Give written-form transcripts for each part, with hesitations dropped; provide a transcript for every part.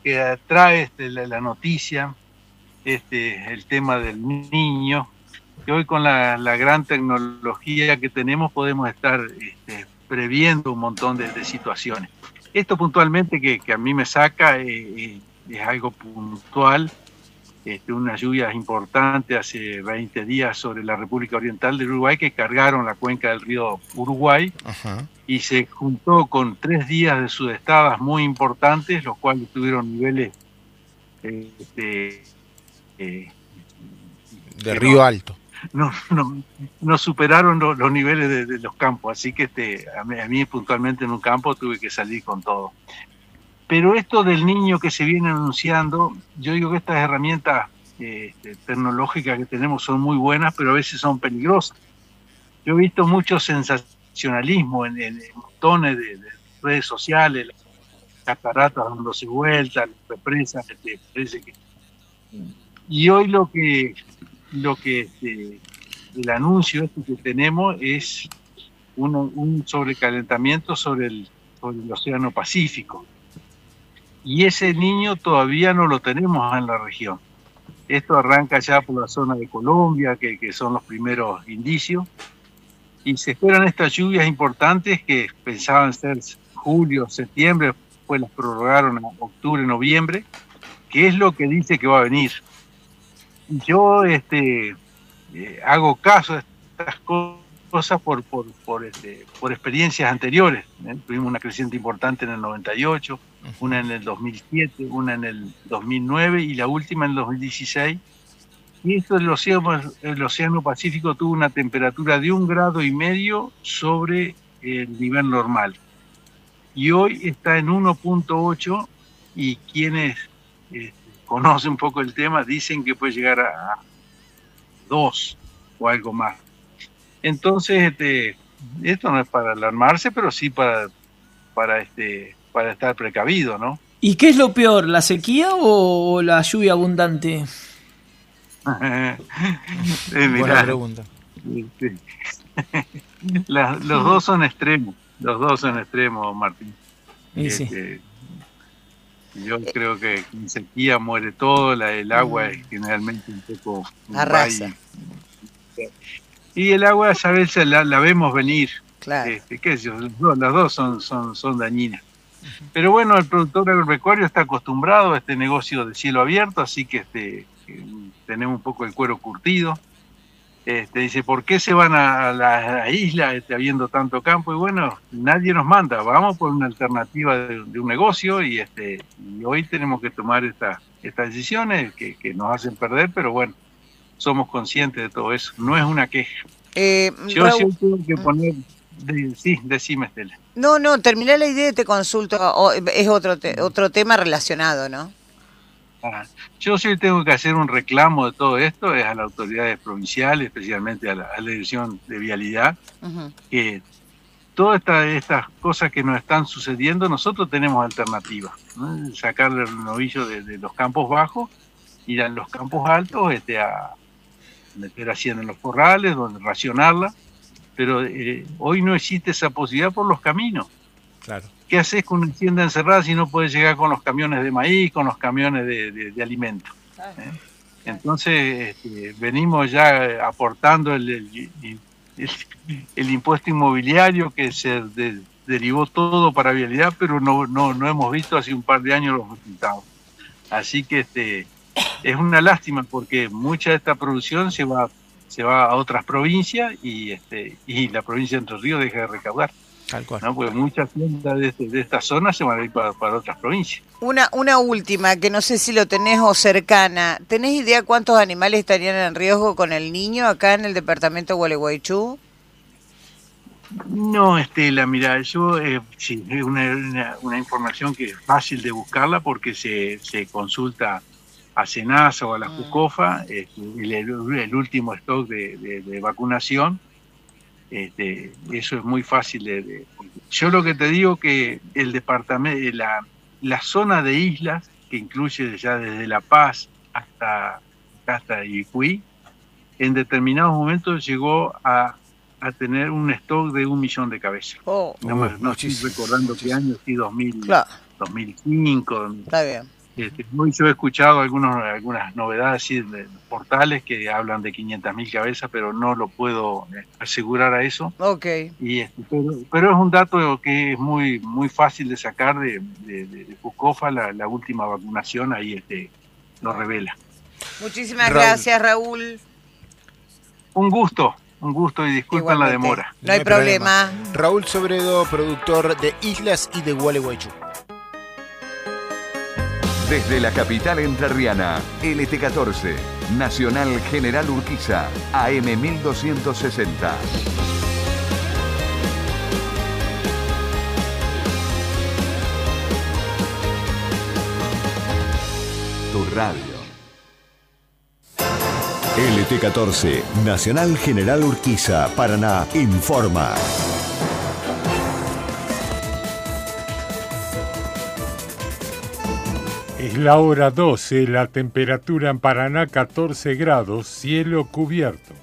que trae la noticia, el tema del niño, que hoy con la gran tecnología que tenemos podemos estar previendo un montón de situaciones. Esto puntualmente que a mí me saca es algo puntual, unas lluvias importantes hace 20 días sobre la República Oriental del Uruguay que cargaron la cuenca del río Uruguay. Ajá. Y se juntó con 3 días de sudestadas muy importantes, los cuales tuvieron niveles de río alto. No superaron los niveles de los campos, así que a mí puntualmente en un campo tuve que salir con todo. Pero esto del niño que se viene anunciando, yo digo que estas herramientas tecnológicas que tenemos son muy buenas, pero a veces son peligrosas. Yo he visto mucho sensacionalismo en montones de redes sociales, las cataratas dándose vueltas, las represas, parece que... Y hoy lo que el anuncio que tenemos es un sobrecalentamiento sobre el Océano Pacífico. Y ese niño todavía no lo tenemos en la región. Esto arranca ya por la zona de Colombia, que son los primeros indicios, y se esperan estas lluvias importantes que pensaban ser julio, septiembre, después las prorrogaron a octubre, noviembre, que es lo que dice que va a venir. Yo hago caso de estas cosas por experiencias anteriores. Tuvimos una creciente importante en el 98, una en el 2007, una en el 2009 y la última en el 2016. Y esto el Océano Pacífico tuvo una temperatura de 1,5 grados sobre el nivel normal. Y hoy está en 1,8 y quienes conocen un poco el tema dicen que puede llegar a 2 o algo más. Entonces, esto no es para alarmarse, pero sí para estar precavido, ¿no? ¿Y qué es lo peor, la sequía o la lluvia abundante? Buena pregunta. Los dos son extremos, Martín. Sí. Yo creo que en sequía muere todo, el agua es generalmente un poco arrasa. Y el agua a veces la vemos venir. Claro. ¿Qué es eso? Las dos son dañinas. Pero bueno, el productor agropecuario está acostumbrado a este negocio de cielo abierto, así que tenemos un poco el cuero curtido. Dice, ¿por qué se van a la isla habiendo tanto campo? Y bueno, nadie nos manda, vamos por una alternativa de un negocio y hoy tenemos que tomar estas decisiones que nos hacen perder, pero bueno, somos conscientes de todo eso, no es una queja. Yo sí tengo que poner... Sí, decime, Estela. No, terminé la idea y te consulto. Es otro tema relacionado, ¿no? Yo sí tengo que hacer un reclamo de todo esto, es a las autoridades provinciales, especialmente a la Dirección de Vialidad, que todas estas cosas que nos están sucediendo, nosotros tenemos alternativas, ¿no? Sacarle el novillo de los campos bajos, ir a los campos altos, a meter hacienda en los corrales, donde racionarla, pero hoy no existe esa posibilidad por los caminos. Claro. ¿Qué haces con una hacienda encerrada si no puedes llegar con los camiones de maíz, con los camiones de alimentos? Entonces, venimos ya aportando el impuesto inmobiliario que se derivó todo para vialidad, pero no hemos visto hace un par de años los resultados. Así que es una lástima porque mucha de esta producción se va a otras provincias y la provincia de Entre Ríos deja de recaudar. Tal cual. ¿No? Porque muchas tiendas de esta zona se van a ir para otras provincias. Una última, que no sé si lo tenés o cercana. ¿Tenés idea cuántos animales estarían en riesgo con el niño acá en el departamento de Gualeguaychú? No, Estela, mira, yo sí, es una información que es fácil de buscarla porque se consulta a SENASA o a la Jucofa, el último stock de vacunación. Eso es muy fácil yo lo que te digo que el departamento, la zona de islas, que incluye ya desde La Paz hasta Icuí, en determinados momentos llegó a tener un stock de 1 millón de cabezas. No estoy recordando qué año, sí, 2005. Está bien. Hoy yo he escuchado algunas novedades así de portales que hablan de 500.000 cabezas, pero no lo puedo asegurar a eso. Okay. Pero es un dato que es muy fácil de sacar de Fucofa, la última vacunación, ahí lo revela. Muchísimas gracias, Raúl. Un gusto y disculpen la demora. No hay problema. Raúl Sobredo, productor de Islas y de Gualeguaychú. Desde la capital entrerriana, LT14, Nacional General Urquiza, AM 1260. Tu radio. LT14, Nacional General Urquiza, Paraná, informa. Es la hora 12, la temperatura en Paraná 14 grados, cielo cubierto.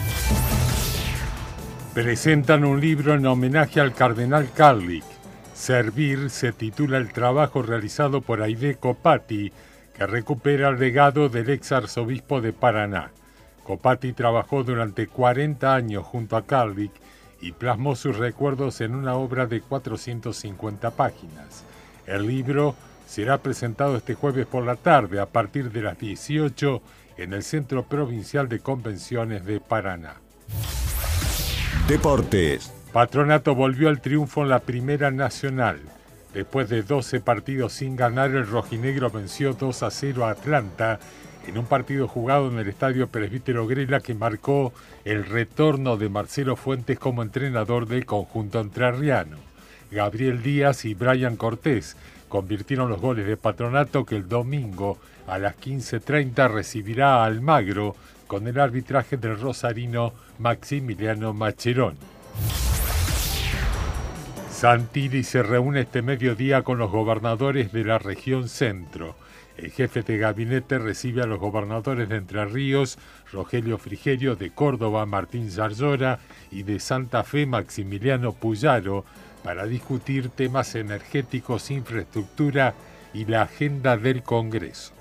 Presentan un libro en homenaje al cardenal Karlik. Servir se titula el trabajo realizado por Aide Copati, que recupera el legado del ex arzobispo de Paraná. Copati trabajó durante 40 años junto a Karlik y plasmó sus recuerdos en una obra de 450 páginas. El libro será presentado este jueves por la tarde a partir de las 18 en el Centro Provincial de Convenciones de Paraná. Deportes. Patronato volvió al triunfo en la Primera Nacional. Después de 12 partidos sin ganar, el rojinegro venció 2-0 a Atlanta en un partido jugado en el Estadio Presbítero Grela que marcó el retorno de Marcelo Fuentes como entrenador del conjunto entrerriano. Gabriel Díaz y Brian Cortés convirtieron los goles de Patronato, que el domingo a las 15:30 recibirá a Almagro con el arbitraje del rosarino Maximiliano Macheroni. Santilli se reúne este mediodía con los gobernadores de la región centro. El jefe de gabinete recibe a los gobernadores de Entre Ríos, Rogelio Frigerio, de Córdoba, Martín Zarzora, y de Santa Fe, Maximiliano Puyaro, para discutir temas energéticos, infraestructura y la agenda del Congreso.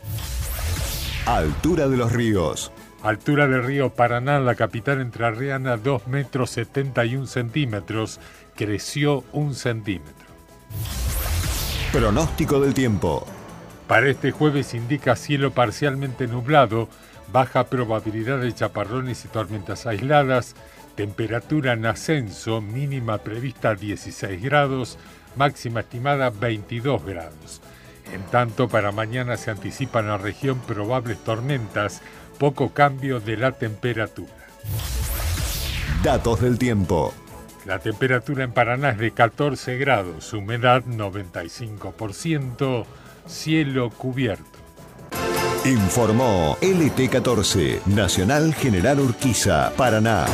Altura de los ríos. Altura del río Paraná, en la capital entrerriana, 2,71 metros, creció 1 centímetro. Pronóstico del tiempo. Para este jueves indica cielo parcialmente nublado, baja probabilidad de chaparrones y tormentas aisladas, temperatura en ascenso, mínima prevista 16 grados, máxima estimada 22 grados. En tanto, para mañana se anticipan en la región probables tormentas, poco cambio de la temperatura. Datos del tiempo. La temperatura en Paraná es de 14 grados, humedad 95%, cielo cubierto. Informó LT14, Nacional General Urquiza, Paraná.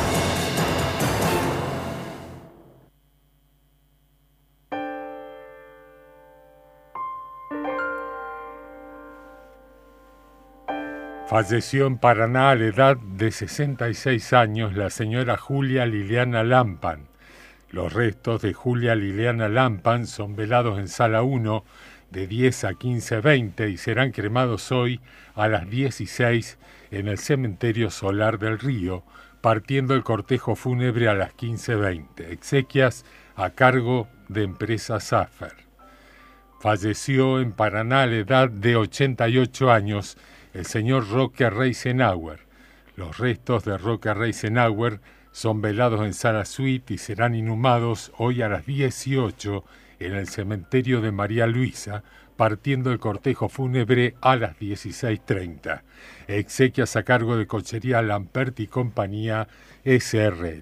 Falleció en Paraná a la edad de 66 años la señora Julia Liliana Lampan. Los restos de Julia Liliana Lampan son velados en Sala 1 de 10 a 15:20 y serán cremados hoy a las 16 en el Cementerio Solar del Río, partiendo el cortejo fúnebre a las 15:20. Exequias a cargo de Empresa Safer. Falleció en Paraná a la edad de 88 años el señor Roque Reisenauer. Los restos de Roque Reisenauer son velados en Sala Suite y serán inhumados hoy a las 18 en el cementerio de María Luisa, partiendo el cortejo fúnebre a las 16:30. Exequias a cargo de Cochería Lampert y Compañía SRL.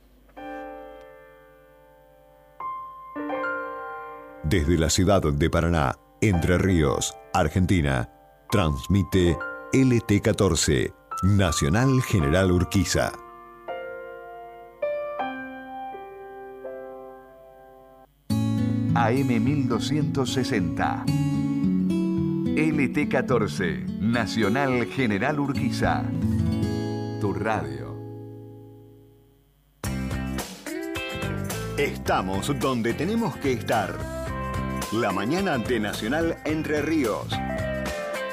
Desde la ciudad de Paraná, Entre Ríos, Argentina, transmite LT14, Nacional General Urquiza. AM 1260. LT14, Nacional General Urquiza. Tu radio. Estamos donde tenemos que estar. La mañana de Nacional Entre Ríos.